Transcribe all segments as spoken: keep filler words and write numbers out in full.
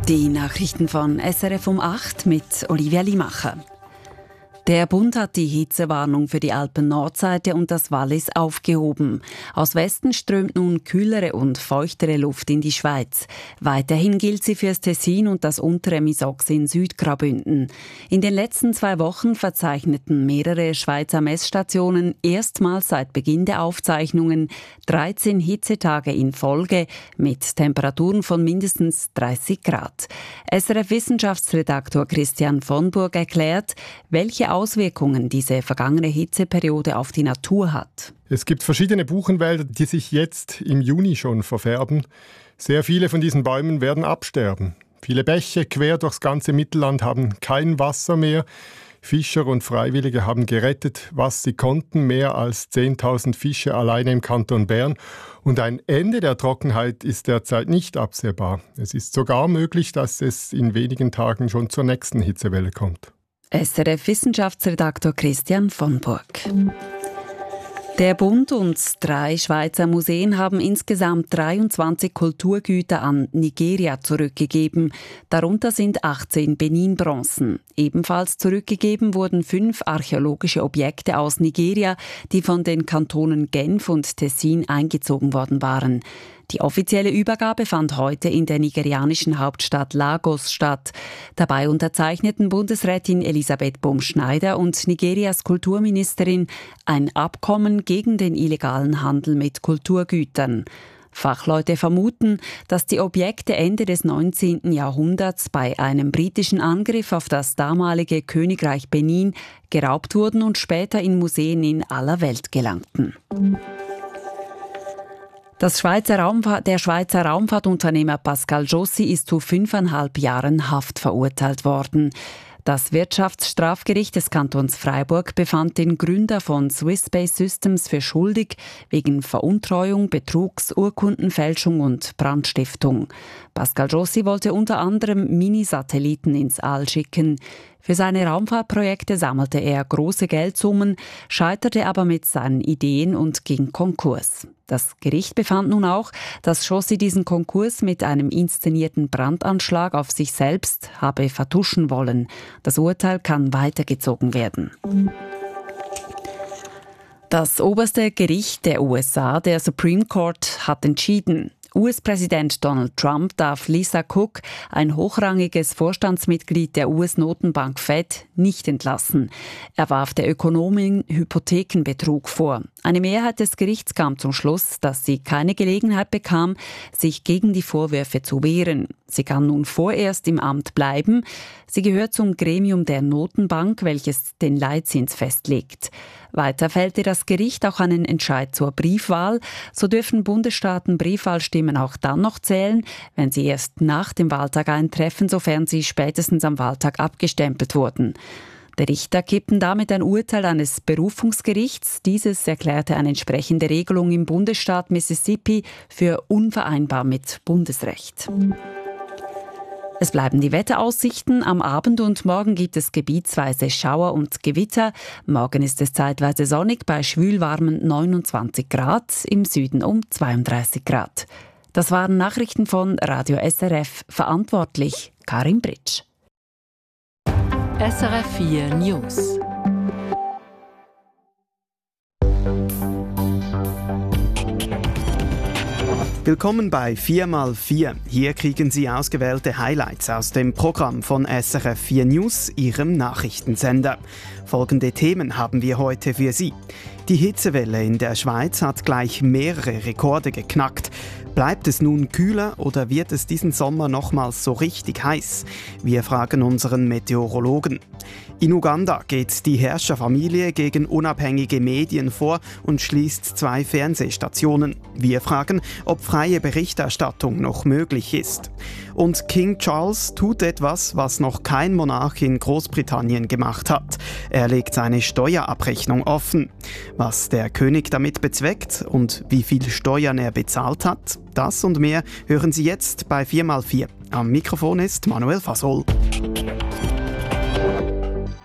Die Nachrichten von S R F um acht mit Olivia Limacher. Der Bund hat die Hitzewarnung für die Alpen-Nordseite und das Wallis aufgehoben. Aus Westen strömt nun kühlere und feuchtere Luft in die Schweiz. Weiterhin gilt sie fürs Tessin und das untere Misox in Südgraubünden. In den letzten zwei Wochen verzeichneten mehrere Schweizer Messstationen erstmals seit Beginn der Aufzeichnungen dreizehn Hitzetage in Folge mit Temperaturen von mindestens dreißig Grad. S R F-Wissenschaftsredaktor Christian von Burg erklärt, welche Auswirkungen diese vergangene Hitzeperiode auf die Natur hat. Es gibt verschiedene Buchenwälder, die sich jetzt im Juni schon verfärben. Sehr viele von diesen Bäumen werden absterben. Viele Bäche quer durchs ganze Mittelland haben kein Wasser mehr. Fischer und Freiwillige haben gerettet, was sie konnten, mehr als zehntausend Fische alleine im Kanton Bern. Und ein Ende der Trockenheit ist derzeit nicht absehbar. Es ist sogar möglich, dass es in wenigen Tagen schon zur nächsten Hitzewelle kommt. S R F-Wissenschaftsredaktor Christian von Burg. Der Bund und drei Schweizer Museen haben insgesamt dreiundzwanzig Kulturgüter an Nigeria zurückgegeben. Darunter sind achtzehn Benin-Bronzen. Ebenfalls zurückgegeben wurden fünf archäologische Objekte aus Nigeria, die von den Kantonen Genf und Tessin eingezogen worden waren. Die offizielle Übergabe fand heute in der nigerianischen Hauptstadt Lagos statt. Dabei unterzeichneten Bundesrätin Elisabeth Bum-Schneider und Nigerias Kulturministerin ein Abkommen gegen den illegalen Handel mit Kulturgütern. Fachleute vermuten, dass die Objekte Ende des neunzehnten Jahrhunderts bei einem britischen Angriff auf das damalige Königreich Benin geraubt wurden und später in Museen in aller Welt gelangten. Das Schweizer Raumfahrt, der Schweizer Raumfahrtunternehmer Pascal Jossi ist zu fünfeinhalb Jahren Haft verurteilt worden. Das Wirtschaftsstrafgericht des Kantons Freiburg befand den Gründer von Swiss Space Systems für schuldig wegen Veruntreuung, Betrugs, Urkundenfälschung und Brandstiftung. Pascal Jossi wollte unter anderem Minisatelliten ins All schicken. Für seine Raumfahrtprojekte sammelte er große Geldsummen, scheiterte aber mit seinen Ideen und ging Konkurs. Das Gericht befand nun auch, dass Jossi diesen Konkurs mit einem inszenierten Brandanschlag auf sich selbst habe vertuschen wollen. Das Urteil kann weitergezogen werden. Das oberste Gericht der U S A, der Supreme Court, hat entschieden. U S-Präsident Donald Trump darf Lisa Cook, ein hochrangiges Vorstandsmitglied der U S-Notenbank Fed, nicht entlassen. Er warf der Ökonomin Hypothekenbetrug vor. Eine Mehrheit des Gerichts kam zum Schluss, dass sie keine Gelegenheit bekam, sich gegen die Vorwürfe zu wehren. Sie kann nun vorerst im Amt bleiben. Sie gehört zum Gremium der Notenbank, welches den Leitzins festlegt. Weiter fällte das Gericht auch einen Entscheid zur Briefwahl. So dürfen Bundesstaaten Briefwahlstimmen auch dann noch zählen, wenn sie erst nach dem Wahltag eintreffen, sofern sie spätestens am Wahltag abgestempelt wurden. Der Richter kippten damit ein Urteil eines Berufungsgerichts. Dieses erklärte eine entsprechende Regelung im Bundesstaat Mississippi für unvereinbar mit Bundesrecht. Es bleiben die Wetteraussichten. Am Abend und morgen gibt es gebietsweise Schauer und Gewitter. Morgen ist es zeitweise sonnig bei schwülwarmen neunundzwanzig Grad, im Süden um zweiunddreißig Grad. Das waren Nachrichten von Radio S R F. Verantwortlich Karin Britsch. S R F vier News. Willkommen bei vier mal vier. Hier kriegen Sie ausgewählte Highlights aus dem Programm von S R F vier News, Ihrem Nachrichtensender. Folgende Themen haben wir heute für Sie. Die Hitzewelle in der Schweiz hat gleich mehrere Rekorde geknackt. Bleibt es nun kühler oder wird es diesen Sommer nochmals so richtig heiß? Wir fragen unseren Meteorologen. In Uganda geht die Herrscherfamilie gegen unabhängige Medien vor und schließt zwei Fernsehstationen. Wir fragen, ob freie Berichterstattung noch möglich ist. Und King Charles tut etwas, was noch kein Monarch in Großbritannien gemacht hat. Er legt seine Steuerabrechnung offen. Was der König damit bezweckt und wie viel Steuern er bezahlt hat, das und mehr hören Sie jetzt bei vier mal vier. Am Mikrofon ist Manuel Fasol.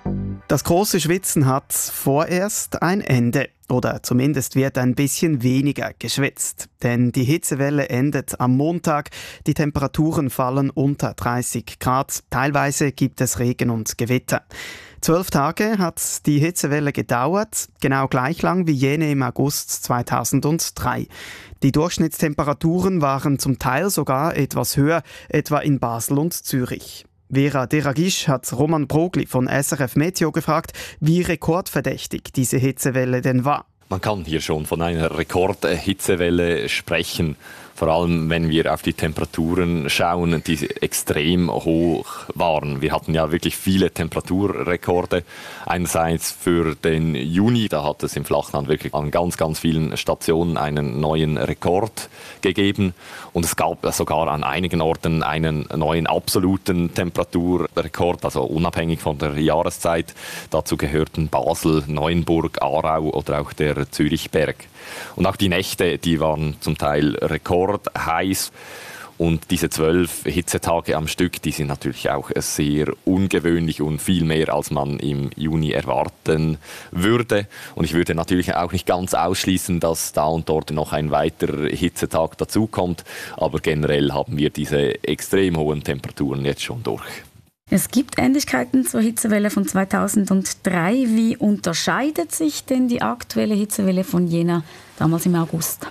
Das große Schwitzen hat vorerst ein Ende. Oder zumindest wird ein bisschen weniger geschwitzt. Denn die Hitzewelle endet am Montag. Die Temperaturen fallen unter dreißig Grad. Teilweise gibt es Regen und Gewitter. Zwölf Tage hat die Hitzewelle gedauert, genau gleich lang wie jene im August zweitausenddrei. Die Durchschnittstemperaturen waren zum Teil sogar etwas höher, etwa in Basel und Zürich. Vera Deragisch hat Roman Brogli von S R F Meteo gefragt, wie rekordverdächtig diese Hitzewelle denn war. Man kann hier schon von einer Rekordhitzewelle sprechen. Vor allem, wenn wir auf die Temperaturen schauen, die extrem hoch waren. Wir hatten ja wirklich viele Temperaturrekorde. Einerseits für den Juni, da hat es im Flachland wirklich an ganz, ganz vielen Stationen einen neuen Rekord gegeben. Und es gab sogar an einigen Orten einen neuen absoluten Temperaturrekord, also unabhängig von der Jahreszeit. Dazu gehörten Basel, Neuenburg, Aarau oder auch der Zürichberg. Und auch die Nächte, die waren zum Teil rekordheiß. Und diese zwölf Hitzetage am Stück, die sind natürlich auch sehr ungewöhnlich und viel mehr, als man im Juni erwarten würde. Und ich würde natürlich auch nicht ganz ausschließen, dass da und dort noch ein weiterer Hitzetag dazukommt. Aber generell haben wir diese extrem hohen Temperaturen jetzt schon durch. Es gibt Ähnlichkeiten zur Hitzewelle von zweitausenddrei. Wie unterscheidet sich denn die aktuelle Hitzewelle von jener damals im August?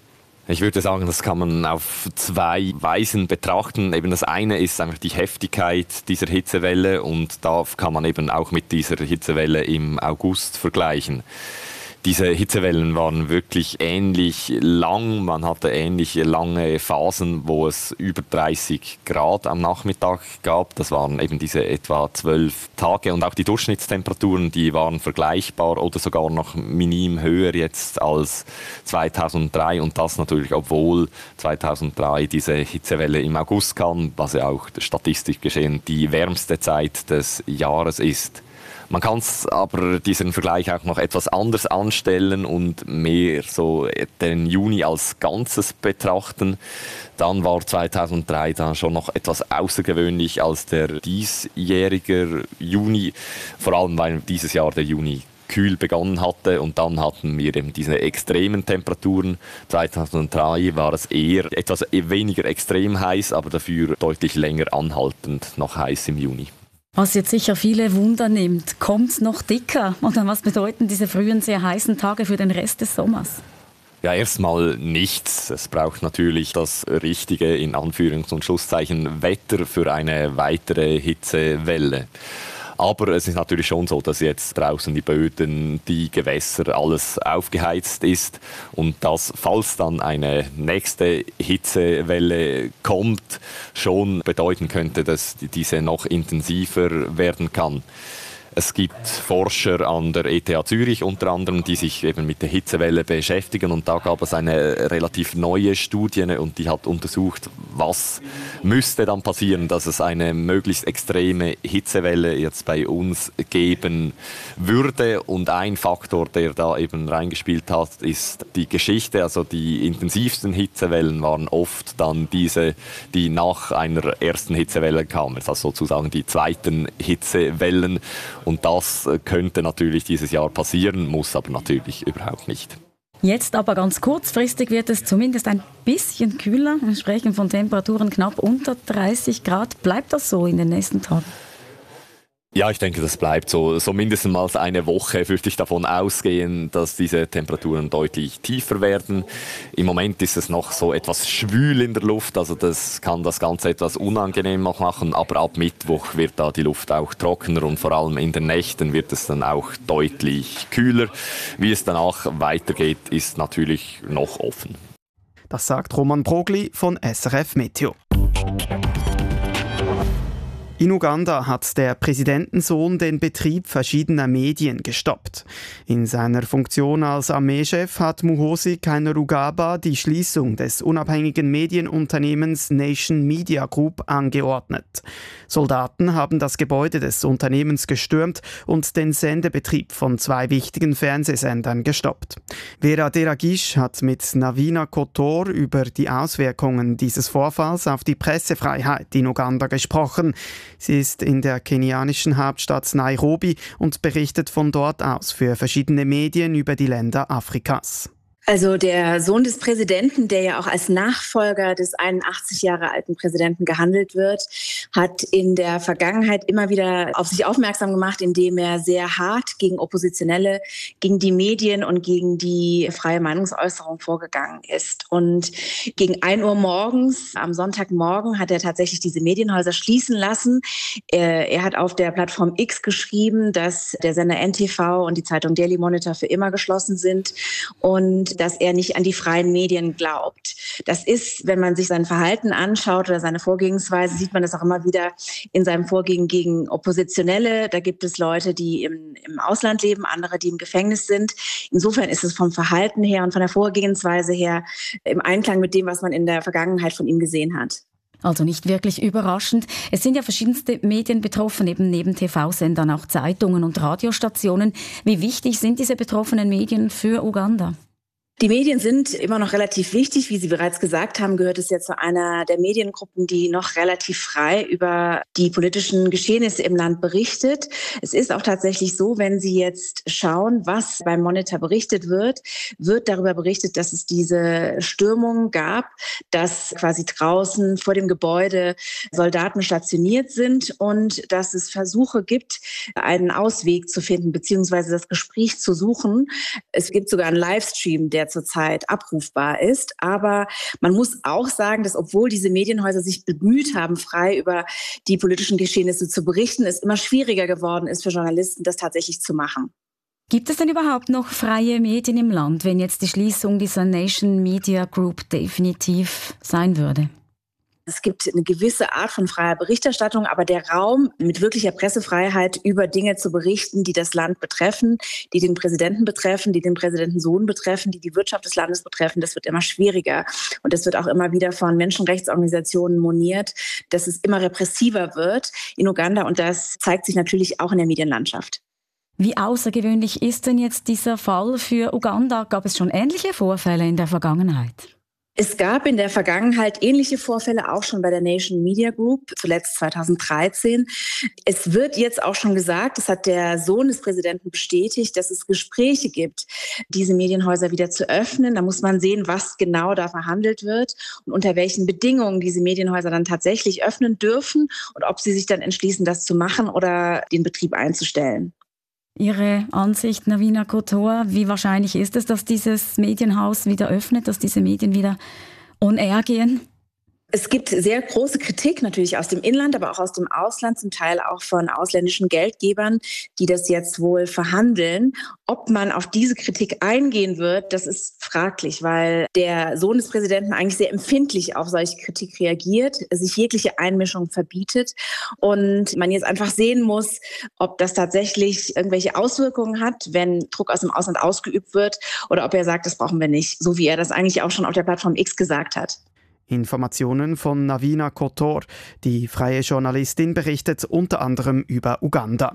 Ich würde sagen, das kann man auf zwei Weisen betrachten. Eben das eine ist einfach die Heftigkeit dieser Hitzewelle und da kann man eben auch mit dieser Hitzewelle im August vergleichen. Diese Hitzewellen waren wirklich ähnlich lang. Man hatte ähnlich lange Phasen, wo es über dreißig Grad am Nachmittag gab. Das waren eben diese etwa zwölf Tage. Und auch die Durchschnittstemperaturen, die waren vergleichbar oder sogar noch minim höher jetzt als zweitausenddrei. Und das natürlich, obwohl zweitausenddrei diese Hitzewelle im August kam, was ja auch statistisch gesehen die wärmste Zeit des Jahres ist. Man kann es aber diesen Vergleich auch noch etwas anders anstellen und mehr so den Juni als Ganzes betrachten. Dann war zweitausenddrei dann schon noch etwas außergewöhnlich als der diesjährige Juni, vor allem weil dieses Jahr der Juni kühl begonnen hatte und dann hatten wir eben diese extremen Temperaturen. zweitausenddrei war es eher etwas weniger extrem heiß, aber dafür deutlich länger anhaltend noch heiß im Juni. Was jetzt sicher viele Wunder nimmt, kommt es noch dicker? Oder was bedeuten diese frühen, sehr heißen Tage für den Rest des Sommers? Ja, erstmal nichts. Es braucht natürlich das richtige, in Anführungs- und Schlusszeichen, Wetter für eine weitere Hitzewelle. Aber es ist natürlich schon so, dass jetzt draußen die Böden, die Gewässer, alles aufgeheizt ist und dass, falls dann eine nächste Hitzewelle kommt, schon bedeuten könnte, dass diese noch intensiver werden kann. Es gibt Forscher an der E T H Zürich unter anderem, die sich eben mit der Hitzewelle beschäftigen und da gab es eine relativ neue Studie und die hat untersucht, was müsste dann passieren, dass es eine möglichst extreme Hitzewelle jetzt bei uns geben würde und ein Faktor, der da eben reingespielt hat, ist die Geschichte, also die intensivsten Hitzewellen waren oft dann diese, die nach einer ersten Hitzewelle kamen, also sozusagen die zweiten Hitzewellen. Und das könnte natürlich dieses Jahr passieren, muss aber natürlich überhaupt nicht. Jetzt aber ganz kurzfristig wird es zumindest ein bisschen kühler. Wir sprechen von Temperaturen knapp unter dreißig Grad. Bleibt das so in den nächsten Tagen? Ja, ich denke, das bleibt so. So mindestens mal eine Woche würde ich davon ausgehen, dass diese Temperaturen deutlich tiefer werden. Im Moment ist es noch so etwas schwül in der Luft, also das kann das Ganze etwas unangenehm noch machen. Aber ab Mittwoch wird da die Luft auch trockener und vor allem in den Nächten wird es dann auch deutlich kühler. Wie es danach weitergeht, ist natürlich noch offen. Das sagt Roman Brogli von S R F Meteo. In Uganda hat der Präsidentensohn den Betrieb verschiedener Medien gestoppt. In seiner Funktion als Armeechef hat Muhoozi Kainerugaba die Schließung des unabhängigen Medienunternehmens Nation Media Group angeordnet. Soldaten haben das Gebäude des Unternehmens gestürmt und den Sendebetrieb von zwei wichtigen Fernsehsendern gestoppt. Vera Deragisch hat mit Navina Kotor über die Auswirkungen dieses Vorfalls auf die Pressefreiheit in Uganda gesprochen. Sie ist in der kenianischen Hauptstadt Nairobi und berichtet von dort aus für verschiedene Medien über die Länder Afrikas. Also der Sohn des Präsidenten, der ja auch als Nachfolger des einundachtzig Jahre alten Präsidenten gehandelt wird, hat in der Vergangenheit immer wieder auf sich aufmerksam gemacht, indem er sehr hart gegen Oppositionelle, gegen die Medien und gegen die freie Meinungsäußerung vorgegangen ist. Und gegen ein Uhr morgens, am Sonntagmorgen, hat er tatsächlich diese Medienhäuser schließen lassen. Er, er hat auf der Plattform X geschrieben, dass der Sender N T V und die Zeitung Daily Monitor für immer geschlossen sind und dass er nicht an die freien Medien glaubt. Das ist, wenn man sich sein Verhalten anschaut oder seine Vorgehensweise, sieht man das auch immer wieder in seinem Vorgehen gegen Oppositionelle. Da gibt es Leute, die im, im Ausland leben, andere, die im Gefängnis sind. Insofern ist es vom Verhalten her und von der Vorgehensweise her im Einklang mit dem, was man in der Vergangenheit von ihm gesehen hat. Also nicht wirklich überraschend. Es sind ja verschiedenste Medien betroffen, eben neben T V-Sendern auch Zeitungen und Radiostationen. Wie wichtig sind diese betroffenen Medien für Uganda? Die Medien sind immer noch relativ wichtig. Wie Sie bereits gesagt haben, gehört es ja zu einer der Mediengruppen, die noch relativ frei über die politischen Geschehnisse im Land berichtet. Es ist auch tatsächlich so, wenn Sie jetzt schauen, was beim Monitor berichtet wird, wird darüber berichtet, dass es diese Stürmung gab, dass quasi draußen vor dem Gebäude Soldaten stationiert sind und dass es Versuche gibt, einen Ausweg zu finden, beziehungsweise das Gespräch zu suchen. Es gibt sogar einen Livestream, der zurzeit abrufbar ist. Aber man muss auch sagen, dass obwohl diese Medienhäuser sich bemüht haben, frei über die politischen Geschehnisse zu berichten, es immer schwieriger geworden ist für Journalisten, das tatsächlich zu machen. Gibt es denn überhaupt noch freie Medien im Land, wenn jetzt die Schließung dieser Nation Media Group definitiv sein würde? Es gibt eine gewisse Art von freier Berichterstattung, aber der Raum mit wirklicher Pressefreiheit über Dinge zu berichten, die das Land betreffen, die den Präsidenten betreffen, die den Präsidentensohn betreffen, die die Wirtschaft des Landes betreffen, das wird immer schwieriger. Und das wird auch immer wieder von Menschenrechtsorganisationen moniert, dass es immer repressiver wird in Uganda. Und das zeigt sich natürlich auch in der Medienlandschaft. Wie außergewöhnlich ist denn jetzt dieser Fall für Uganda? Gab es schon ähnliche Vorfälle in der Vergangenheit? Es gab in der Vergangenheit ähnliche Vorfälle, auch schon bei der Nation Media Group, zuletzt zweitausenddreizehn. Es wird jetzt auch schon gesagt, das hat der Sohn des Präsidenten bestätigt, dass es Gespräche gibt, diese Medienhäuser wieder zu öffnen. Da muss man sehen, was genau da verhandelt wird und unter welchen Bedingungen diese Medienhäuser dann tatsächlich öffnen dürfen und ob sie sich dann entschließen, das zu machen oder den Betrieb einzustellen. Ihre Ansicht, Navina Kotor, wie wahrscheinlich ist es, dass dieses Medienhaus wieder öffnet, dass diese Medien wieder on air gehen? Es gibt sehr große Kritik natürlich aus dem Inland, aber auch aus dem Ausland, zum Teil auch von ausländischen Geldgebern, die das jetzt wohl verhandeln. Ob man auf diese Kritik eingehen wird, das ist fraglich, weil der Sohn des Präsidenten eigentlich sehr empfindlich auf solche Kritik reagiert, sich jegliche Einmischung verbietet und man jetzt einfach sehen muss, ob das tatsächlich irgendwelche Auswirkungen hat, wenn Druck aus dem Ausland ausgeübt wird oder ob er sagt, das brauchen wir nicht, so wie er das eigentlich auch schon auf der Plattform X gesagt hat. Informationen von Navina Kotor. Die freie Journalistin berichtet unter anderem über Uganda.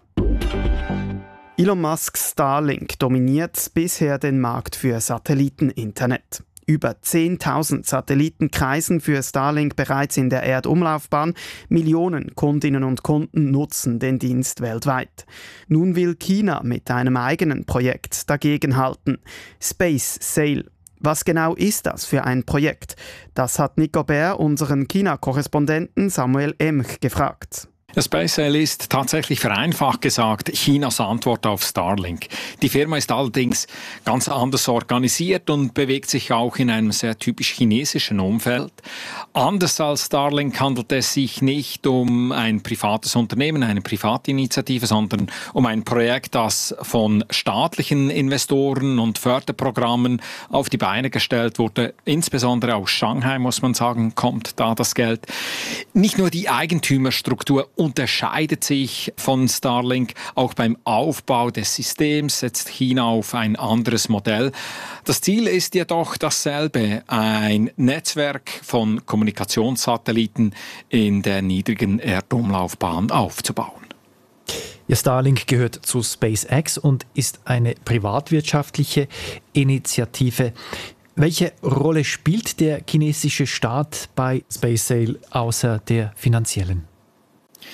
Elon Musks Starlink dominiert bisher den Markt für Satelliteninternet. Über zehntausend Satelliten kreisen für Starlink bereits in der Erdumlaufbahn. Millionen Kundinnen und Kunden nutzen den Dienst weltweit. Nun will China mit einem eigenen Projekt dagegenhalten. Space Sail. Was genau ist das für ein Projekt? Das hat Nico Bär unseren China-Korrespondenten Samuel Emch gefragt. SpaceX ist tatsächlich vereinfacht gesagt Chinas Antwort auf Starlink. Die Firma ist allerdings ganz anders organisiert und bewegt sich auch in einem sehr typisch chinesischen Umfeld. Anders als Starlink handelt es sich nicht um ein privates Unternehmen, eine Privatinitiative, sondern um ein Projekt, das von staatlichen Investoren und Förderprogrammen auf die Beine gestellt wurde. Insbesondere aus Shanghai, muss man sagen, kommt da das Geld. Nicht nur die Eigentümerstruktur unterscheidet sich von Starlink. Auch beim Aufbau des Systems setzt China auf ein anderes Modell. Das Ziel ist jedoch dasselbe, ein Netzwerk von Kommunikationssatelliten in der niedrigen Erdumlaufbahn aufzubauen. Ja, Starlink gehört zu SpaceX und ist eine privatwirtschaftliche Initiative. Welche Rolle spielt der chinesische Staat bei SpaceX außer der finanziellen?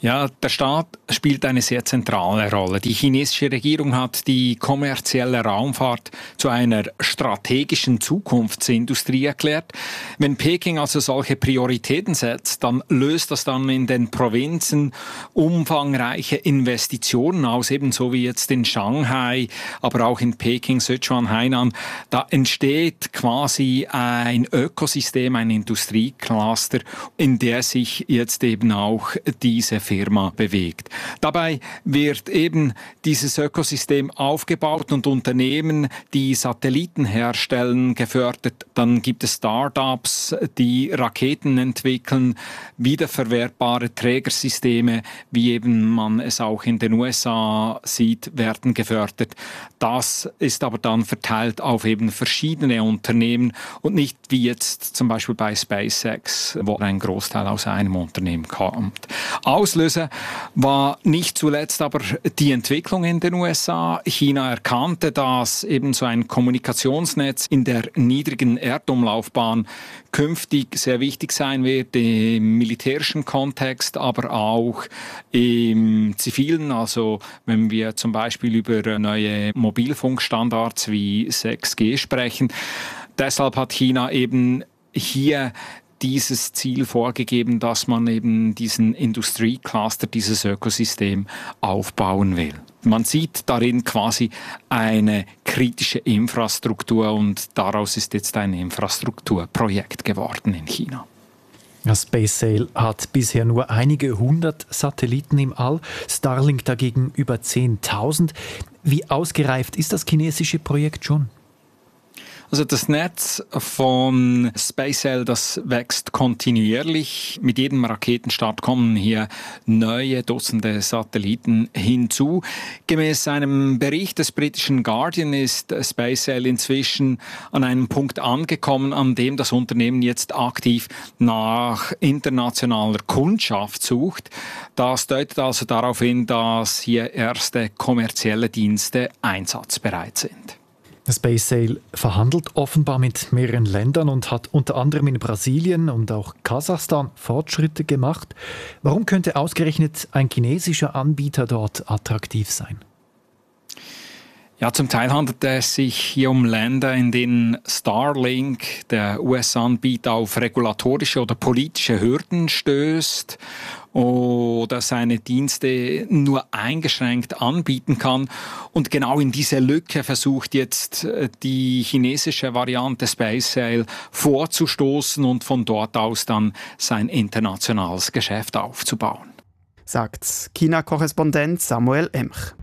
Ja, der Staat spielt eine sehr zentrale Rolle. Die chinesische Regierung hat die kommerzielle Raumfahrt zu einer strategischen Zukunftsindustrie erklärt. Wenn Peking also solche Prioritäten setzt, dann löst das dann in den Provinzen umfangreiche Investitionen aus, ebenso wie jetzt in Shanghai, aber auch in Peking, Sichuan, Hainan. Da entsteht quasi ein Ökosystem, ein Industriecluster, in der sich jetzt eben auch diese Firma bewegt. Dabei wird eben dieses Ökosystem aufgebaut und Unternehmen, die Satelliten herstellen, gefördert. Dann gibt es Startups, die Raketen entwickeln, wiederverwertbare Trägersysteme, wie eben man es auch in den U S A sieht, werden gefördert. Das ist aber dann verteilt auf eben verschiedene Unternehmen und nicht wie jetzt zum Beispiel bei SpaceX, wo ein Großteil aus einem Unternehmen kommt. Auslöser war nicht zuletzt aber die Entwicklung in den U S A. China erkannte, dass eben so ein Kommunikationsnetz in der niedrigen Erdumlaufbahn künftig sehr wichtig sein wird, im militärischen Kontext, aber auch im zivilen. Also wenn wir zum Beispiel über neue Mobilfunkstandards wie sechs G sprechen. Deshalb hat China eben hier dieses Ziel vorgegeben, dass man eben diesen Industriecluster, dieses Ökosystem aufbauen will. Man sieht darin quasi eine kritische Infrastruktur und daraus ist jetzt ein Infrastrukturprojekt geworden in China. Ja, SpaceSail hat bisher nur einige hundert Satelliten im All, Starlink dagegen über zehntausend. Wie ausgereift ist das chinesische Projekt schon? Also das Netz von SpaceSail, das wächst kontinuierlich. Mit jedem Raketenstart kommen hier neue Dutzende Satelliten hinzu. Gemäß einem Bericht des britischen Guardian ist SpaceSail inzwischen an einem Punkt angekommen, an dem das Unternehmen jetzt aktiv nach internationaler Kundschaft sucht. Das deutet also darauf hin, dass hier erste kommerzielle Dienste einsatzbereit sind. SpaceSail verhandelt offenbar mit mehreren Ländern und hat unter anderem in Brasilien und auch Kasachstan Fortschritte gemacht. Warum könnte ausgerechnet ein chinesischer Anbieter dort attraktiv sein? Ja, zum Teil handelt es sich hier um Länder, in denen Starlink, der U S-Anbieter, auf regulatorische oder politische Hürden stößt oder seine Dienste nur eingeschränkt anbieten kann. Und genau in diese Lücke versucht jetzt die chinesische Variante SpaceSail vorzustoßen und von dort aus dann sein internationales Geschäft aufzubauen. Sagt China-Korrespondent Samuel Emch.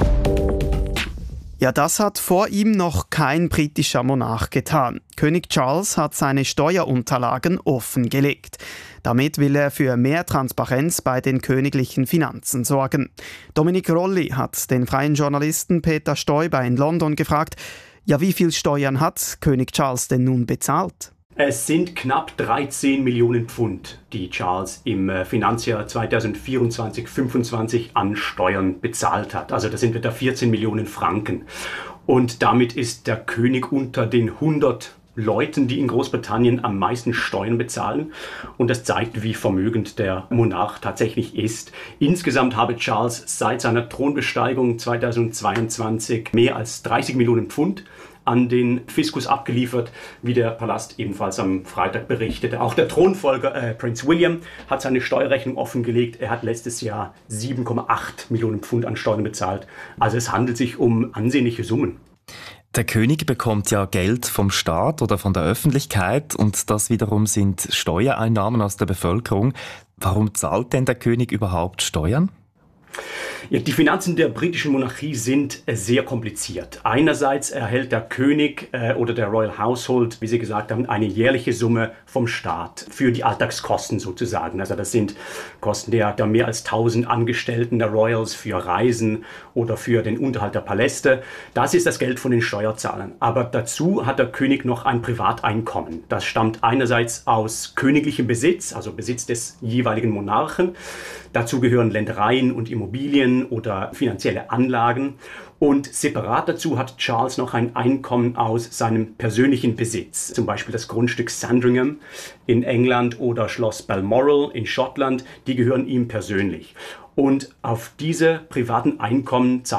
Ja, das hat vor ihm noch kein britischer Monarch getan. König Charles hat seine Steuerunterlagen offengelegt. Damit will er für mehr Transparenz bei den königlichen Finanzen sorgen. Dominik Rolli hat den freien Journalisten Peter Stoiber in London gefragt, ja, wie viel Steuern hat König Charles denn nun bezahlt? Es sind knapp dreizehn Millionen Pfund, die Charles im Finanzjahr zweitausendvierundzwanzig fünfundzwanzig an Steuern bezahlt hat. Also das sind etwa vierzehn Millionen Franken. Und damit ist der König unter den hundert Leuten, die in Großbritannien am meisten Steuern bezahlen. Und das zeigt, wie vermögend der Monarch tatsächlich ist. Insgesamt habe Charles seit seiner Thronbesteigung zweitausendzweiundzwanzig mehr als dreißig Millionen Pfund an den Fiskus abgeliefert, wie der Palast ebenfalls am Freitag berichtete. Auch der Thronfolger äh, Prinz William hat seine Steuerrechnung offengelegt. Er hat letztes Jahr sieben Komma acht Millionen Pfund an Steuern bezahlt. Also es handelt sich um ansehnliche Summen. Der König bekommt ja Geld vom Staat oder von der Öffentlichkeit und das wiederum sind Steuereinnahmen aus der Bevölkerung. Warum zahlt denn der König überhaupt Steuern? Ja, die Finanzen der britischen Monarchie sind äh, sehr kompliziert. Einerseits erhält der König äh, oder der Royal Household, wie Sie gesagt haben, eine jährliche Summe vom Staat für die Alltagskosten sozusagen. Also das sind Kosten der, der mehr als tausend Angestellten der Royals für Reisen oder für den Unterhalt der Paläste. Das ist das Geld von den Steuerzahlern. Aber dazu hat der König noch ein Privateinkommen. Das stammt einerseits aus königlichem Besitz, also Besitz des jeweiligen Monarchen. Dazu gehören Ländereien und Immobilien oder finanzielle Anlagen. Und separat dazu hat Charles noch ein Einkommen aus seinem persönlichen Besitz, zum Beispiel das Grundstück Sandringham in England oder Schloss Balmoral in Schottland, die gehören ihm persönlich. Und auf diese privaten Einkommen zahlt